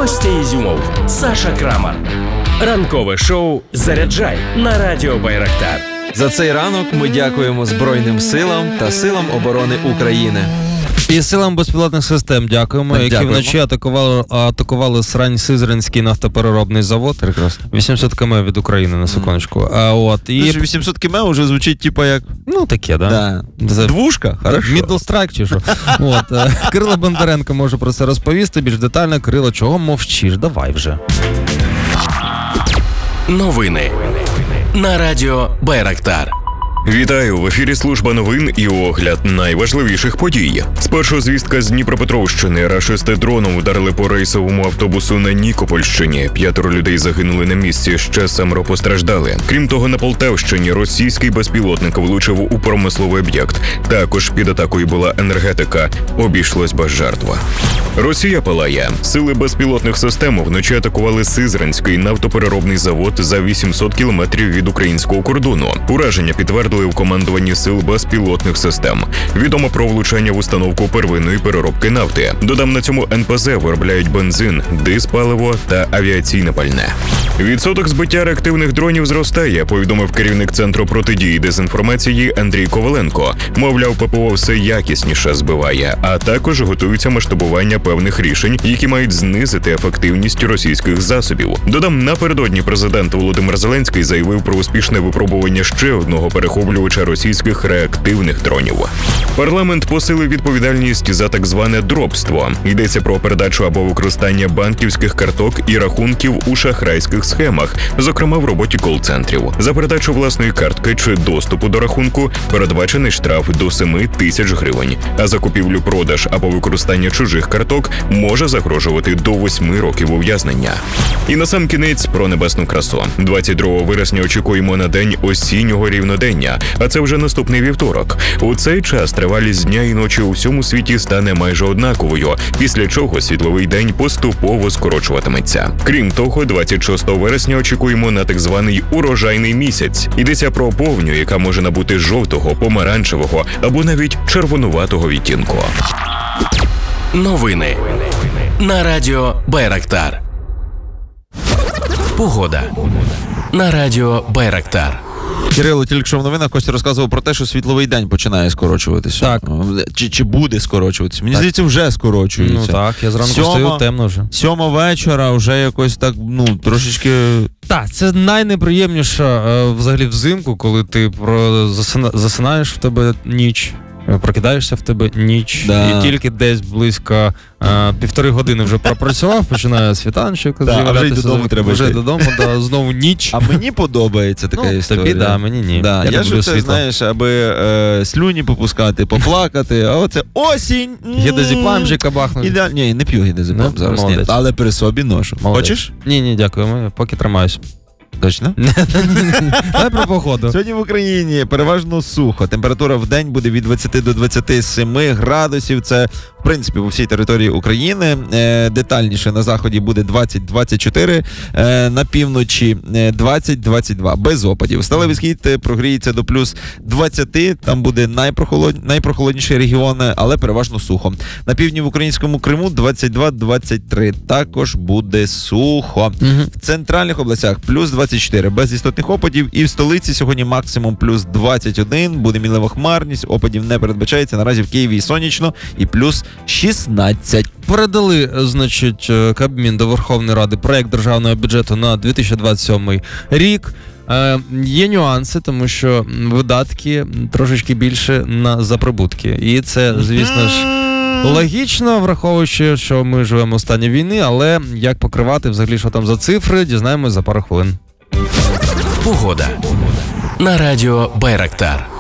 Костя Ізюмов, Саша Крамар. Ранкове шоу «Заряджай» на радіо Байрактар. За цей ранок ми дякуємо Збройним силам та силам оборони України. І силам безпілотних систем дякуємо, які вночі атакували Срань-Сизранський нафтопереробний завод. Прекрасно. 800 км від України, на секундочку. І 800 км вже звучить типа як... Ну, таке, да? Двушка? Хорошо. Middle strike чи що? Кирило Бондаренко може про це розповісти більш детально. Кирило, чого мовчиш? Давай вже. Новини на радіо Байрактар. Вітаю! В ефірі служба новин і огляд найважливіших подій. Спершу звістка з Дніпропетровщини. Рашисти дроном ударили по рейсовому автобусу на Нікопольщині. 5 людей загинули на місці, ще 7 постраждали. Крім того, на Полтавщині російський безпілотник влучив у промисловий об'єкт. Також під атакою була енергетика. Обійшлось без жертв. Росія палає. Сили безпілотних систем вночі атакували Сизранський нафтопереробний завод за 800 кілометрів від українського кордону. Ураження підтвердили в командуванні сил безпілотних систем. Відомо про влучання в установку первинної переробки нафти. Додам, на цьому НПЗ виробляють бензин, диспаливо та авіаційне пальне. Відсоток збиття реактивних дронів зростає, повідомив керівник Центру протидії дезінформації Андрій Коваленко. Мовляв, ППО все якісніше збиває, а також готується масштабування певних рішень, які мають знизити ефективність російських засобів. Додам, напередодні президент Володимир Зеленський заявив про успішне випробування ще одного перехоплювача російських реактивних дронів. Парламент посилив відповідальність за так зване дропство. Йдеться про передачу або використання банківських карток і рахунків у шахрайських схемах, зокрема в роботі кол-центрів. За передачу власної картки чи доступу до рахунку передбачений штраф до 7 тисяч гривень, а за купівлю-продаж або використання чужих карток може загрожувати до 8 років ув'язнення. І насамкінець про небесну красу. 22 вересня очікуємо на день осіннього рівнодення, а це вже наступний вівторок. У цей час тривалість дня і ночі у всьому світі стане майже однаковою, після чого світловий день поступово скорочуватиметься. Крім того, 26 вересня очікуємо на так званий урожайний місяць. Йдеться про повню, яка може набути жовтого, помаранчевого або навіть червонуватого відтінку. Новини на радіо Байрактар. Погода на радіо Байрактар. Кирило, тільки що в новинах Костя розказував про те, що світловий день починає скорочуватися. Так. Чи буде скорочуватися? Мені здається, вже скорочується. Ну так, я зранку стою, темно вже. 7 вечора вже якось так, трошечки... Так, це найнеприємніше взагалі взимку, коли ти засинаєш, в тебе ніч. Прокидаєшся, в тебе ніч, і тільки десь близько 1,5 години вже пропрацював, починає світанчик з'являтися. А вже й додому треба йти. Вже додому, знову ніч. А мені подобається така історія. Тобі, мені ні. Я ж це, знаєш, аби слюні попускати, поплакати, а оце осінь! Гідозіпамчика бахнути. Ні, не п'ю гідозіпам зараз, ні, але при собі ношу. Хочеш? Ні, дякую, поки тримаюсь. Точно? Дай про погоду. Сьогодні в Україні переважно сухо. Температура в день буде від 20 до 27 градусів. Це, в принципі, по всій території України. Детальніше на заході буде 20-24, на півночі 20-22. Без опадів. Сталевий схід прогріється до плюс 20. Там буде найпрохолодніші регіони, але переважно сухо. На півдні в українському Криму 22-23. Також буде сухо. В центральних областях плюс 24, без істотних опадів. І в столиці сьогодні максимум плюс 21, буде мінлива хмарність, опадів не передбачається. Наразі в Києві сонячно і плюс 16. Передали, значить, Кабмін до Верховної Ради проект державного бюджету на 2027 рік. Є нюанси, тому що видатки трошечки більше за прибутки. І це, звісно ж, логічно, враховуючи, що ми живемо в стані війни, але як покривати взагалі, що там за цифри, дізнаємось за пару хвилин. Погода на радіо Байрактар.